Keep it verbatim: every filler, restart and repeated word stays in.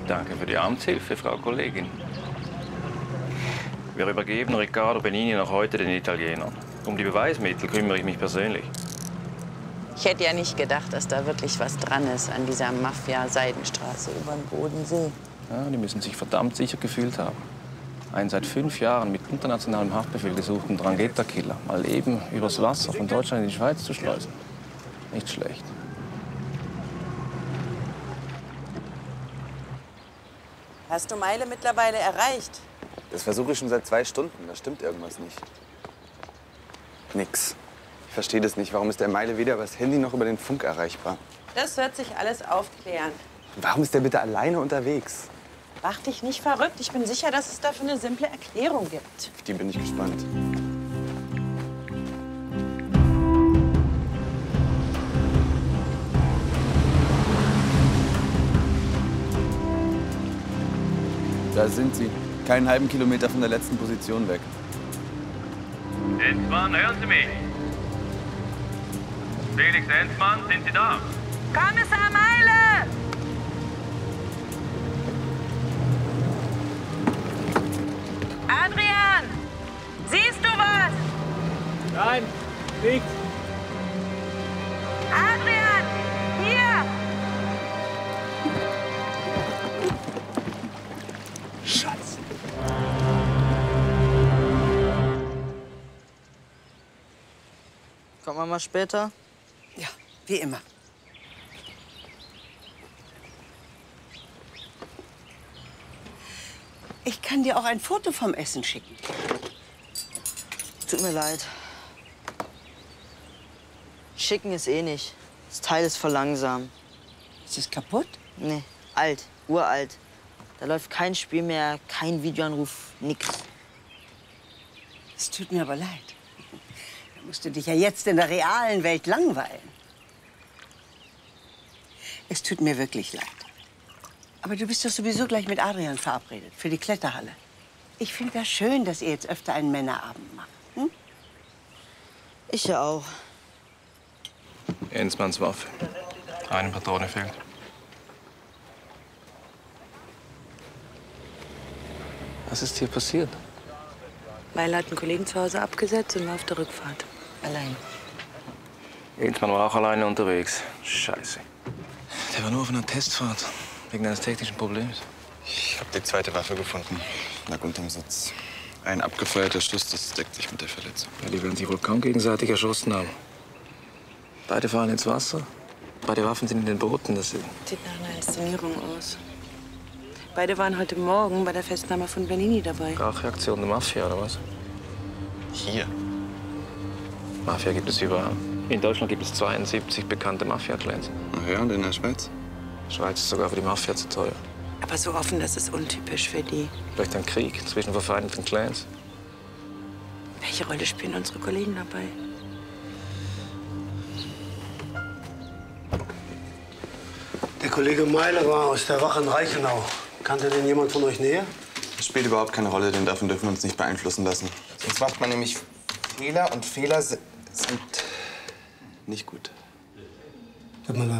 Danke für die Amtshilfe, Frau Kollegin. Wir übergeben Riccardo Benini noch heute den Italienern. Um die Beweismittel kümmere ich mich persönlich. Ich hätte ja nicht gedacht, dass da wirklich was dran ist an dieser Mafia-Seidenstraße über den Bodensee. Ja, die müssen sich verdammt sicher gefühlt haben. Einen seit fünf Jahren mit internationalem Haftbefehl gesuchten Drangheta-Killer mal eben übers Wasser von Deutschland in die Schweiz zu schleusen. Nicht schlecht. Hast du Meile mittlerweile erreicht? Das versuche ich schon seit zwei Stunden. Da stimmt irgendwas nicht. Nix. Ich verstehe das nicht. Warum ist der Meile weder über das Handy noch über den Funk erreichbar? Das wird sich alles aufklären. Warum ist der bitte alleine unterwegs? Mach dich nicht verrückt. Ich bin sicher, dass es dafür eine simple Erklärung gibt. Auf die bin ich gespannt. Da sind sie. Keinen halben Kilometer von der letzten Position weg. Enzmann, hören Sie mich? Felix Enzmann, sind Sie da? Kommissar Meile! Adrian! Siehst du was? Nein, nichts. Adrian! Hier! Scheiße. Kommt man mal später? Ja, wie immer. Ich kann dir auch ein Foto vom Essen schicken. Tut mir leid. Schicken ist eh nicht. Das Teil ist voll langsam. Ist es kaputt? Nee, alt, uralt. Da läuft kein Spiel mehr, kein Videoanruf, nix. Es tut mir aber leid. Da musst du dich ja jetzt in der realen Welt langweilen. Es tut mir wirklich leid. Aber du bist doch sowieso gleich mit Adrian verabredet für die Kletterhalle. Ich finde das schön, dass ihr jetzt öfter einen Männerabend macht. Hm? Ich ja auch. Enzmanns Waffe. Eine Patrone fehlt. Was ist hier passiert? Meile hat einen Kollegen zu Hause abgesetzt und war auf der Rückfahrt. Allein. Enzmann war auch alleine unterwegs. Scheiße. Der war nur auf einer Testfahrt. Wegen eines technischen Problems. Ich habe die zweite Waffe gefunden. Lag unterm Sitz. Ein abgefeuerter Schuss, das deckt sich mit der Verletzung. Ja, die werden sich wohl kaum gegenseitig erschossen haben. Beide fahren ins Wasser. Beide Waffen sind in den Booten. Das Sieht nach einer Inszenierung aus. Beide waren heute Morgen bei der Festnahme von Benini dabei. Racheaktion der Mafia, oder was? Hier? Mafia gibt es überall. In Deutschland gibt es zweiundsiebzig bekannte Mafia-Clans. Ach ja, und in der Schweiz? Die Schweiz ist sogar für die Mafia zu teuer. Aber so offen, das ist untypisch für die. Vielleicht ein Krieg zwischen verfeindeten Clans. Welche Rolle spielen unsere Kollegen dabei? Der Kollege Meile war aus der Wache in Reichenau. Kannte denn jemand von euch näher? Das spielt überhaupt keine Rolle, denn davon dürfen wir uns nicht beeinflussen lassen. Sonst macht man nämlich Fehler und Fehler sind nicht gut. Tut mir leid.